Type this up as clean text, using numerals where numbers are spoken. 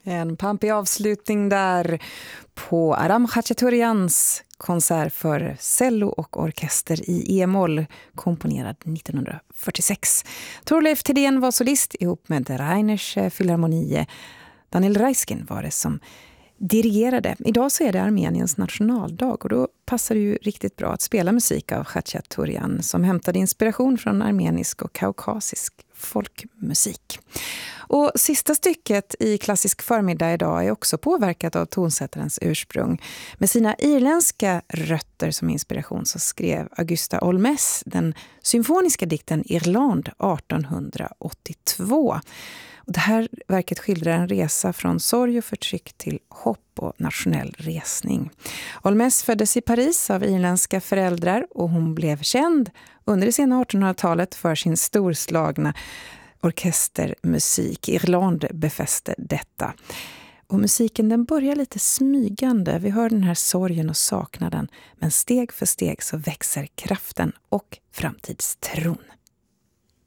En pampig avslutning där på Aram Khachaturians konsert för cello och orkester i E-moll, komponerad 1946. Thorleif Thedéen var solist ihop med Reiners Philharmonie. Daniel Raiskin var det som dirigerade. Idag så är det Armeniens nationaldag och då passar det ju riktigt bra att spela musik av Khachaturian som hämtade inspiration från armenisk och kaukasisk folkmusik. Och sista stycket i Klassisk förmiddag idag är också påverkat av tonsättarens ursprung. Med sina irländska rötter som inspiration så skrev Augusta Olmes den symfoniska dikten Irland 1882. Och det här verket skildrar en resa från sorg och förtryck till hopp och nationell resning. Olmes föddes i Paris av irländska föräldrar och hon blev känd under det sena 1800-talet för sin storslagna orkestermusik. Irland befäste detta. Och musiken den börjar lite smygande. Vi hör den här sorgen och saknaden. Men steg för steg så växer kraften och framtidstron.